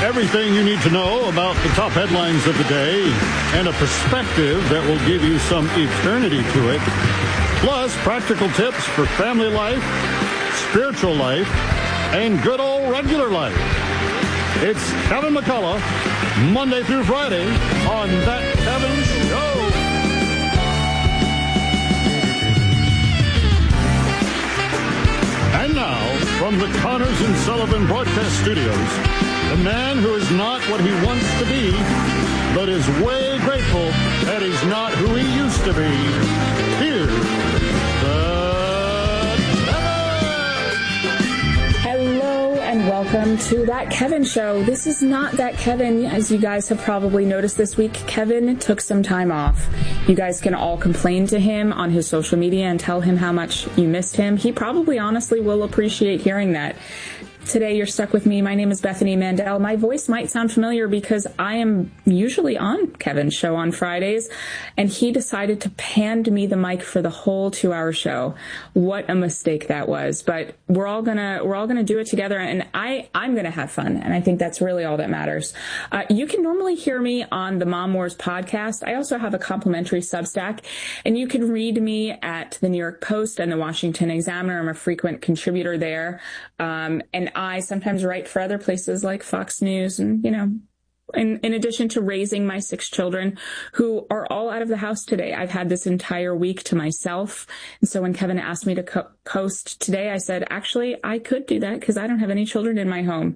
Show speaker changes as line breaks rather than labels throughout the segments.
Everything you need to know about the top headlines of the day and a perspective that will give you some eternity to it. Plus, practical tips for family life, spiritual life, and good old regular life. It's Kevin McCullough, Monday through Friday on That Kevin Show. And now, from the Connors and Sullivan Broadcast Studios, the man who is not what he wants to be, but is way grateful that he's not who he used to be. Here's
Hello and welcome to That Kevin Show. This is not That Kevin. As you guys have probably noticed this week, Kevin took some time off. You guys can all complain to him on his social media and tell him how much you missed him. He probably honestly will appreciate hearing that. Today, you're stuck with me. My name is Bethany Mandel. My voice might sound familiar because I am usually on Kevin's show on Fridays, and he decided to hand me the mic for the whole 2-hour show. What a mistake that was! But we're all gonna do it together, and I'm gonna have fun, and I think that's really all that matters. You can normally hear me on the Mom Wars podcast. I also have a complimentary Substack, and you can read me at the New York Post and the Washington Examiner. I'm a frequent contributor there, and I sometimes write for other places like Fox News and, in addition to raising my 6 children who are all out of the house today. I've had this entire week to myself. And so when Kevin asked me to host today, I said, actually, I could do that because I don't have any children in my home.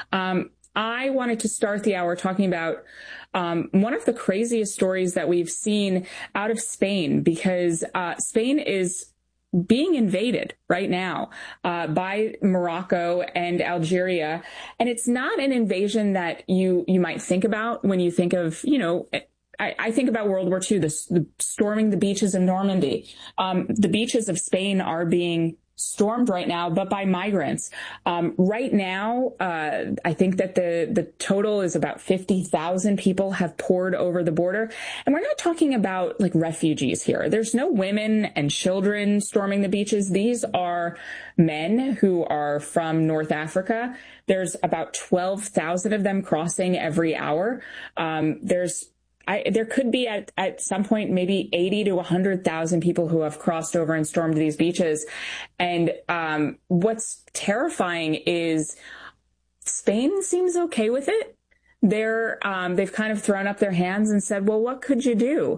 I wanted to start the hour talking about one of the craziest stories that we've seen out of Spain, because Spain is being invaded right now by Morocco and Algeria. And it's not an invasion that you might think about when you think of, I think about World War II, the storming the beaches of Normandy. The beaches of Spain are being stormed right now, but by migrants. Right now, I think that the total is about 50,000 people have poured over the border. And we're not talking about like refugees here. There's no women and children storming the beaches. These are men who are from North Africa. There's about 12,000 of them crossing every hour. There could be at some point maybe 80 to 100,000 people who have crossed over and stormed these beaches. And what's terrifying is Spain seems okay with it. They've kind of thrown up their hands and said, well, what could you do?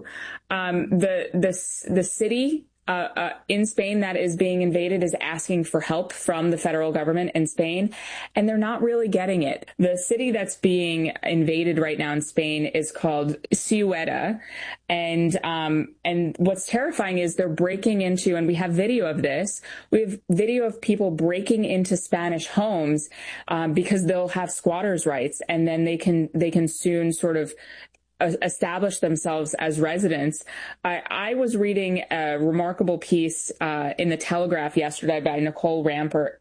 The city in Spain that is being invaded is asking for help from the federal government in Spain, and they're not really getting it. The city that's being invaded right now in Spain is called Ceuta, and what's terrifying is they're breaking into, and we have video of this. We have video of people breaking into Spanish homes because they'll have squatters' rights, and then they can soon sort of establish themselves as residents. I was reading a remarkable piece in the Telegraph yesterday by Nicole Lampert,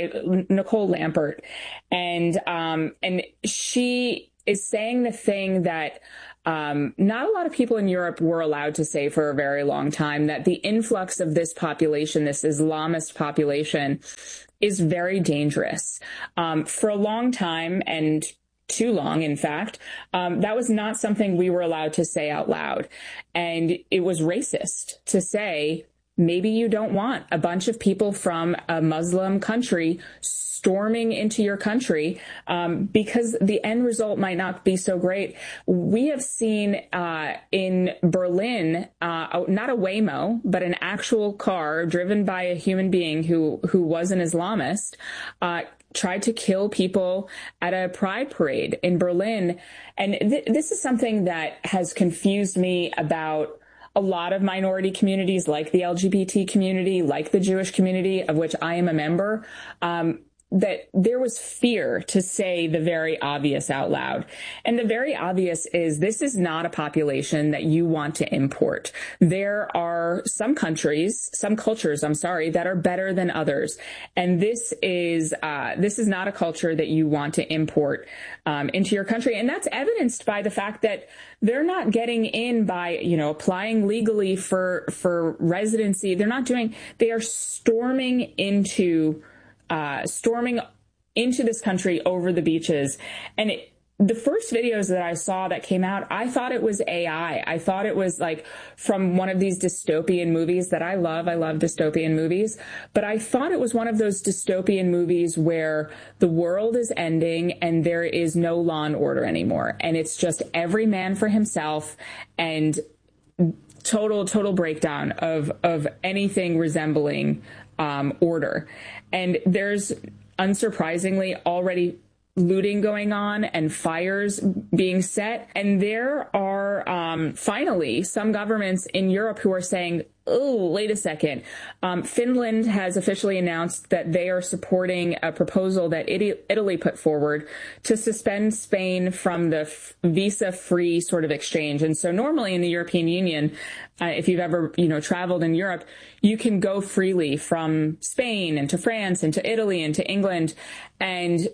and she is saying the thing that not a lot of people in Europe were allowed to say for a very long time, that the influx of this population, this Islamist population, is very dangerous. For a long time, and too long, in fact, that was not something we were allowed to say out loud. And it was racist to say, maybe you don't want a bunch of people from a Muslim country storming into your country, because the end result might not be so great. We have seen in Berlin, not a Waymo, but an actual car driven by a human being who was an Islamist, tried to kill people at a pride parade in Berlin. And this is something that has confused me about a lot of minority communities, like the LGBT community, like the Jewish community, of which I am a member, that there was fear to say the very obvious out loud. And the very obvious is this is not a population that you want to import. There are some cultures, that are better than others. And this is not a culture that you want to import into your country. And that's evidenced by the fact that they're not getting in by, applying legally for residency. They are storming into this country over the beaches. And the first videos that I saw that came out, I thought it was AI. I thought it was like from one of these dystopian movies that I love. I love dystopian movies, but I thought it was one of those dystopian movies where the world is ending and there is no law and order anymore. And it's just every man for himself and total breakdown of anything resembling order. And there's unsurprisingly already looting going on and fires being set. And there are finally some governments in Europe who are saying, oh, wait a second. Finland has officially announced that they are supporting a proposal that Italy put forward to suspend Spain from the visa-free sort of exchange. And so normally in the European Union, if you've ever, traveled in Europe, you can go freely from Spain and to France and to Italy and to England. And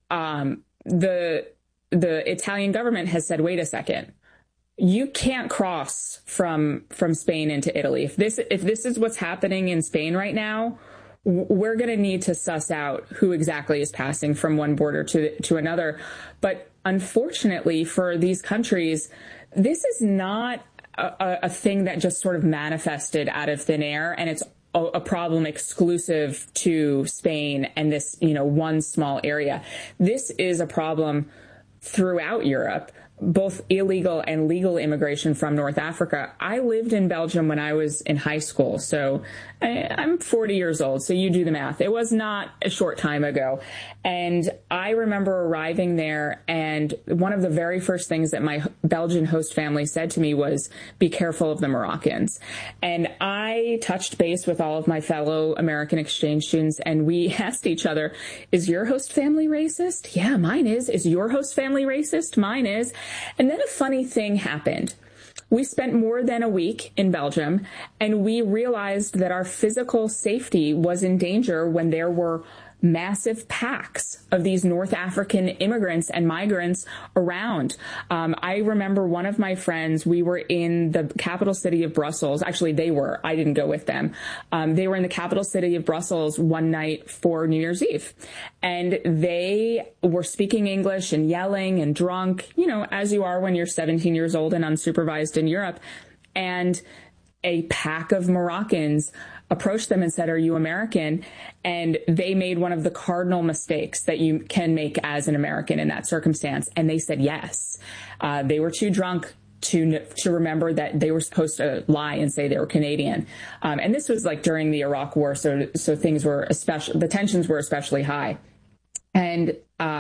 the Italian government has said, wait a second, you can't cross from Spain into Italy. If this is what's happening in Spain right now, we're going to need to suss out who exactly is passing from one border to another. But unfortunately for these countries, this is not a thing that just sort of manifested out of thin air, and it's a problem exclusive to Spain and this, one small area. This is a problem throughout Europe, both illegal and legal immigration from North Africa. I lived in Belgium when I was in high school, so I'm 40 years old, so you do the math. It was not a short time ago. And I remember arriving there, and one of the very first things that my Belgian host family said to me was, be careful of the Moroccans. And I touched base with all of my fellow American exchange students, and we asked each other, is your host family racist? Yeah, mine is. Is your host family racist? Mine is. And then a funny thing happened. We spent more than a week in Belgium, and we realized that our physical safety was in danger when there were massive packs of these North African immigrants and migrants around. I remember one of my friends, we were in the capital city of Brussels. Actually, they were. I didn't go with them. They were in the capital city of Brussels one night for New Year's Eve. And they were speaking English and yelling and drunk, as you are when you're 17 years old and unsupervised in Europe. And a pack of Moroccans approached them and said, are you American? And they made one of the cardinal mistakes that you can make as an American in that circumstance. And they said yes. They were too drunk to remember that they were supposed to lie and say they were Canadian. And this was like during the Iraq War. So things were the tensions were especially high. And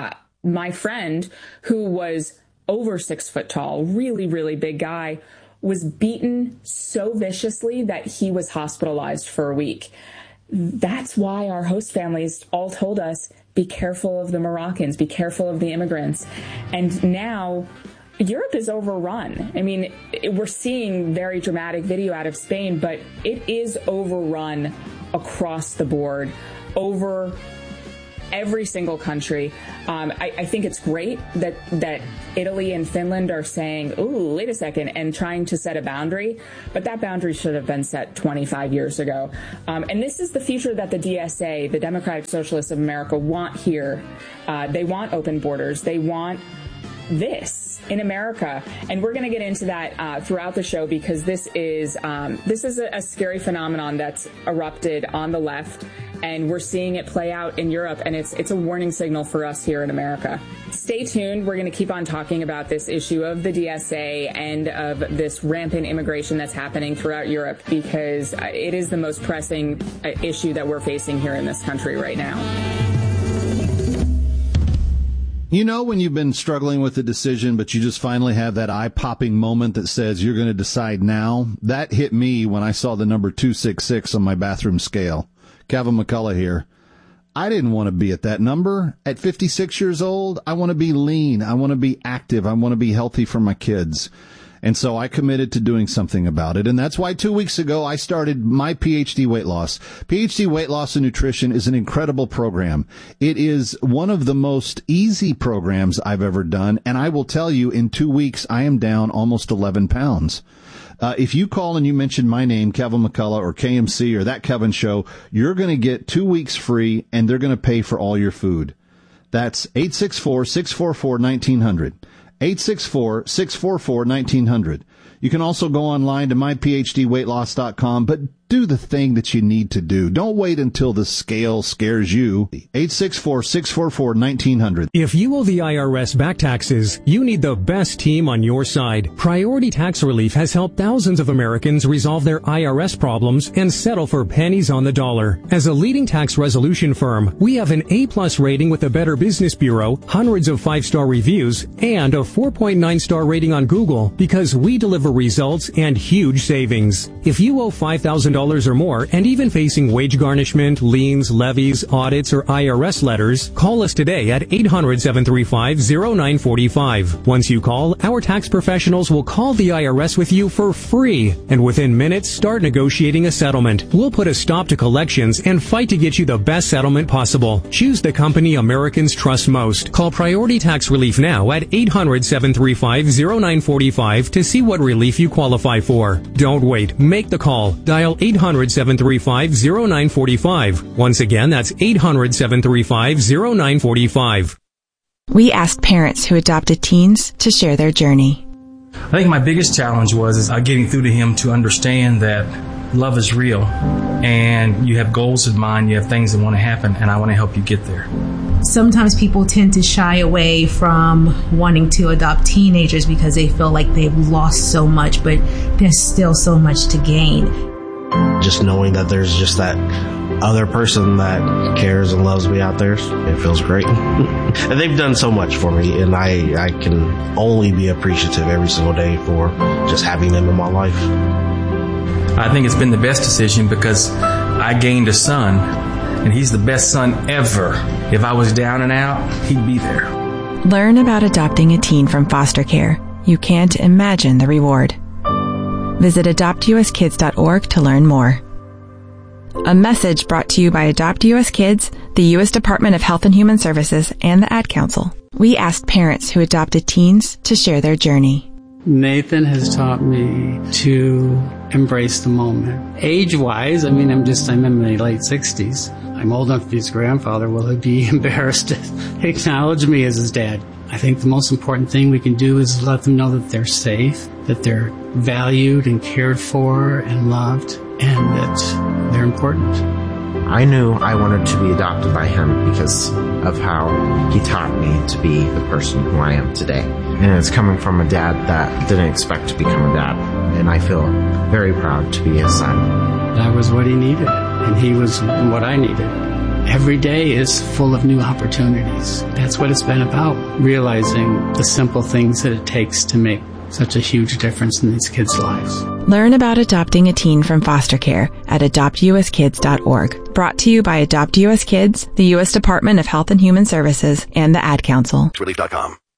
my friend, who was over 6 foot tall, really, really big guy, was beaten so viciously that he was hospitalized for a week. That's why our host families all told us, be careful of the Moroccans, be careful of the immigrants. And now Europe is overrun. I mean, we're seeing very dramatic video out of Spain, but it is overrun across the board, over every single country. I think it's great that Italy and Finland are saying, ooh, wait a second, and trying to set a boundary, but that boundary should have been set 25 years ago. And this is the future that the DSA, the Democratic Socialists of America, want here. They want open borders. They want this in America. And we're going to get into that throughout the show, because this is a scary phenomenon that's erupted on the left, and we're seeing it play out in Europe, and it's a warning signal for us here in America. Stay tuned. We're going to keep on talking about this issue of the DSA and of this rampant immigration that's happening throughout Europe, because it is the most pressing issue that we're facing here in this country right now.
When you've been struggling with a decision, but you just finally have that eye-popping moment that says you're going to decide now? That hit me when I saw the number 266 on my bathroom scale. Kevin McCullough here. I didn't want to be at that number. At 56 years old, I want to be lean. I want to be active. I want to be healthy for my kids. And so I committed to doing something about it. And that's why 2 weeks ago, I started my PhD Weight Loss. PhD Weight Loss and Nutrition is an incredible program. It is one of the most easy programs I've ever done. And I will tell you, in 2 weeks, I am down almost 11 pounds. If you call and you mention my name, Kevin McCullough or KMC or That Kevin Show, you're going to get 2 weeks free, and they're going to pay for all your food. That's 864-644-1900. 864-644-1900. You can also go online to myphdweightloss.com, but do the thing that you need to do. Don't wait until the scale scares you. 864-644-1900.
If you owe the IRS back taxes, you need the best team on your side. Priority Tax Relief has helped thousands of Americans resolve their IRS problems and settle for pennies on the dollar. As a leading tax resolution firm, we have an A+ rating with the Better Business Bureau, hundreds of 5-star reviews, and a 4.9-star rating on Google because we deliver results and huge savings. If you owe $5,000 or more and even facing wage garnishment, liens, levies, audits, or IRS letters, call us today at 800-735-0945. Once you call, our tax professionals will call the IRS with you for free, and within minutes start negotiating a settlement. We'll put a stop to collections and fight to get you the best settlement possible. Choose the company Americans trust most. Call Priority Tax Relief now at 800-735-0945 to see what relief you qualify for. Don't wait. Make the call. Dial 800-735-0945. Once again, that's 800-735-0945.
We asked parents who adopted teens to share their journey.
I think my biggest challenge was getting through to him to understand that love is real and you have goals in mind, you have things that want to happen, and I want to help you get there.
Sometimes people tend to shy away from wanting to adopt teenagers because they feel like they've lost so much, but there's still so much to gain.
Just knowing that there's just that other person that cares and loves me out there, it feels great. And they've done so much for me, and I can only be appreciative every single day for just having them in my life.
I think it's been the best decision because I gained a son, and he's the best son ever. If I was down and out, he'd be there.
Learn about adopting a teen from foster care. You can't imagine the reward. Visit adoptuskids.org to learn more. A message brought to you by Adopt US Kids, the U.S. Department of Health and Human Services, and the Ad Council. We asked parents who adopted teens to share their journey.
Nathan has taught me to embrace the moment. Age-wise, I'm in my late 60s. I'm old enough to be his grandfather. Will he be embarrassed to acknowledge me as his dad? I think the most important thing we can do is let them know that they're safe, that they're valued and cared for and loved, and that they're important.
I knew I wanted to be adopted by him because of how he taught me to be the person who I am today. And it's coming from a dad that didn't expect to become a dad. And I feel very proud to be his son.
That was what he needed, and he was what I needed. Every day is full of new opportunities. That's what it's been about, realizing the simple things that it takes to make such a huge difference in these kids' lives.
Learn about adopting a teen from foster care at adoptuskids.org. Brought to you by Adopt US Kids, the U.S. Department of Health and Human Services, and the Ad Council.
Relief.com.